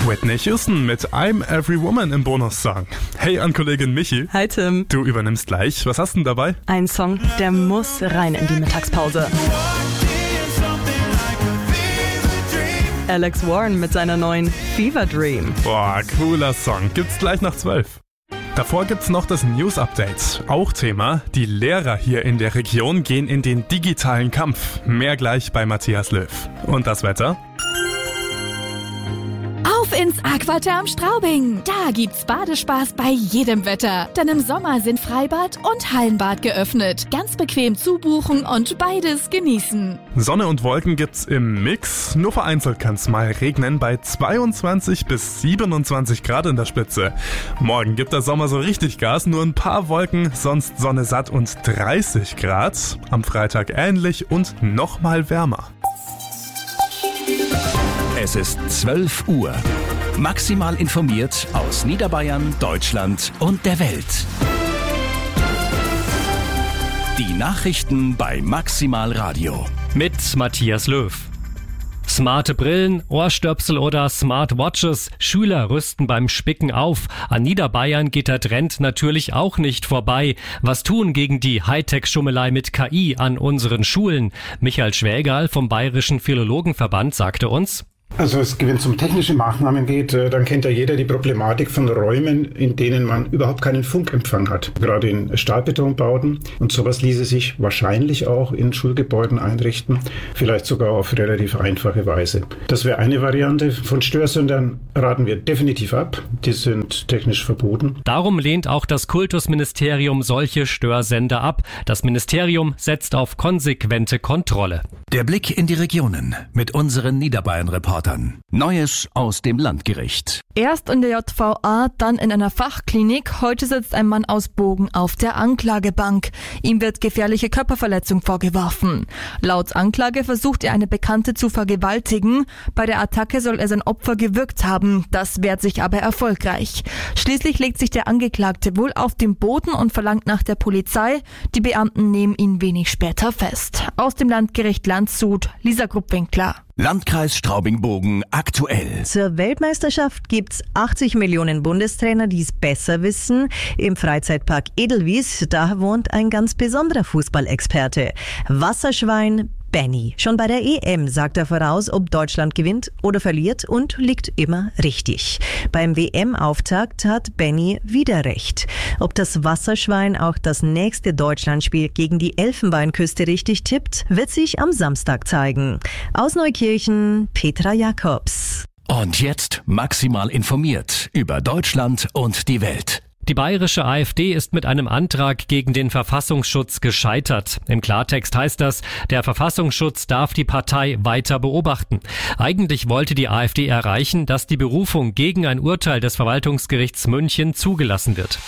Whitney Houston mit I'm Every Woman im Bonussong. Hey an Kollegin Michi. Hi Tim. Du übernimmst gleich. Was hast du denn dabei? Ein Song, der muss rein in die Mittagspause. Alex Warren mit seiner neuen Fever Dream. Boah, cooler Song. Gibt's gleich nach 12. Davor gibt's noch das News-Update. Auch Thema, die Lehrer hier in der Region gehen in den digitalen Kampf. Mehr gleich bei Matthias Löw. Und das Wetter? Auf ins Aquaterm Straubing. Da gibt's Badespaß bei jedem Wetter. Denn im Sommer sind Freibad und Hallenbad geöffnet. Ganz bequem zubuchen und beides genießen. Sonne und Wolken gibt's im Mix. Nur vereinzelt kann's mal regnen bei 22 bis 27 Grad in der Spitze. Morgen gibt der Sommer so richtig Gas. Nur ein paar Wolken, sonst Sonne satt und 30 Grad. Am Freitag ähnlich und nochmal wärmer. Es ist 12 Uhr. Maximal informiert aus Niederbayern, Deutschland und der Welt. Die Nachrichten bei Maximal Radio. Mit Matthias Löw. Smarte Brillen, Ohrstöpsel oder Smartwatches. Schüler rüsten beim Spicken auf. An Niederbayern geht der Trend natürlich auch nicht vorbei. Was tun gegen die Hightech-Schummelei mit KI an unseren Schulen? Michael Schwägerl vom Bayerischen Philologenverband sagte uns: Also wenn es um technische Maßnahmen geht, dann kennt ja jeder die Problematik von Räumen, in denen man überhaupt keinen Funkempfang hat. Gerade in Stahlbetonbauten. Und sowas ließe sich wahrscheinlich auch in Schulgebäuden einrichten. Vielleicht sogar auf relativ einfache Weise. Das wäre eine Variante. Von Störsendern raten wir definitiv ab. Die sind technisch verboten. Darum lehnt auch das Kultusministerium solche Störsender ab. Das Ministerium setzt auf konsequente Kontrolle. Der Blick in die Regionen mit unseren Niederbayern-Reportern. Neues aus dem Landgericht. Erst in der JVA, dann in einer Fachklinik. Heute sitzt ein Mann aus Bogen auf der Anklagebank. Ihm wird gefährliche Körperverletzung vorgeworfen. Laut Anklage versucht er eine Bekannte zu vergewaltigen. Bei der Attacke soll er sein Opfer gewürgt haben. Das wehrt sich aber erfolgreich. Schließlich legt sich der Angeklagte wohl auf den Boden und verlangt nach der Polizei. Die Beamten nehmen ihn wenig später fest. Aus dem Landgericht Landshut, Lisa Gruppwinkler. Landkreis Straubing-Bogen aktuell. Zur Weltmeisterschaft gibt's 80 Millionen Bundestrainer, die es besser wissen. Im Freizeitpark Edelwies, da wohnt ein ganz besonderer Fußballexperte. Wasserschwein Benny. Schon bei der EM sagt er voraus, ob Deutschland gewinnt oder verliert und liegt immer richtig. Beim WM-Auftakt hat Benny wieder recht. Ob das Wasserschwein auch das nächste Deutschlandspiel gegen die Elfenbeinküste richtig tippt, wird sich am Samstag zeigen. Aus Neukirchen, Petra Jakobs. Und jetzt maximal informiert über Deutschland und die Welt. Die bayerische AfD ist mit einem Antrag gegen den Verfassungsschutz gescheitert. Im Klartext heißt das, der Verfassungsschutz darf die Partei weiter beobachten. Eigentlich wollte die AfD erreichen, dass die Berufung gegen ein Urteil des Verwaltungsgerichts München zugelassen wird.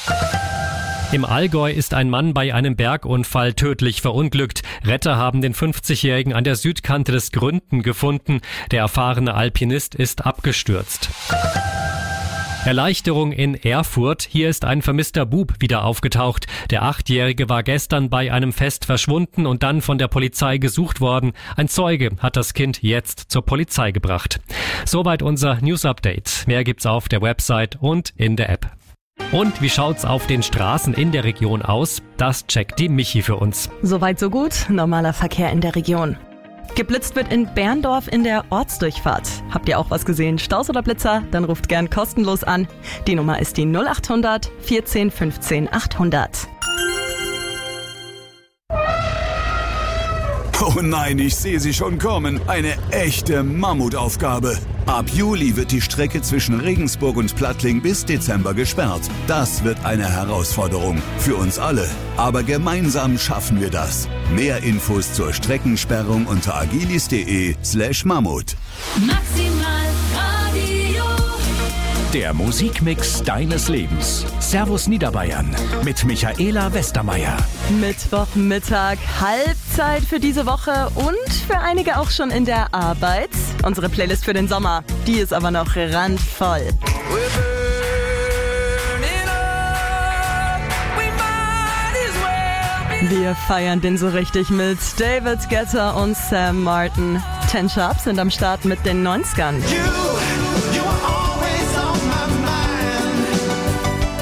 Im Allgäu ist ein Mann bei einem Bergunfall tödlich verunglückt. Retter haben den 50-Jährigen an der Südkante des Gründen gefunden. Der erfahrene Alpinist ist abgestürzt. Erleichterung in Erfurt. Hier ist ein vermisster Bub wieder aufgetaucht. Der 8-Jährige war gestern bei einem Fest verschwunden und dann von der Polizei gesucht worden. Ein Zeuge hat das Kind jetzt zur Polizei gebracht. Soweit unser News-Update. Mehr gibt's auf der Website und in der App. Und wie schaut's auf den Straßen in der Region aus? Das checkt die Michi für uns. Soweit so gut. Normaler Verkehr in der Region. Geblitzt wird in Berndorf in der Ortsdurchfahrt. Habt ihr auch was gesehen? Staus oder Blitzer? Dann ruft gern kostenlos an. Die Nummer ist die 0800 14 15 800. Oh nein, ich sehe sie schon kommen. Eine echte Mammutaufgabe. Ab Juli wird die Strecke zwischen Regensburg und Plattling bis Dezember gesperrt. Das wird eine Herausforderung für uns alle. Aber gemeinsam schaffen wir das. Mehr Infos zur Streckensperrung unter agilis.de/Mammut. Maximal Radio. Der Musikmix deines Lebens. Servus Niederbayern mit Michaela Westermeier. Mittwochmittag, Halbzeit für diese Woche und für einige auch schon in der Arbeit. Unsere Playlist für den Sommer, die ist aber noch randvoll. Wir feiern den so richtig mit David Guetta und Sam Martin. 10 Sharp sind am Start mit den 90ern.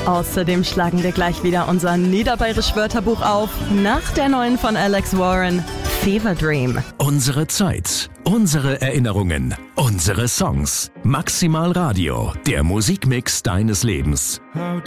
Außerdem schlagen wir gleich wieder unser Niederbayerisch Wörterbuch auf. Nach der neuen von Alex Warren, Fever Dream. Unsere Zeit, unsere Erinnerungen, unsere Songs. Maximal Radio, der Musikmix deines Lebens.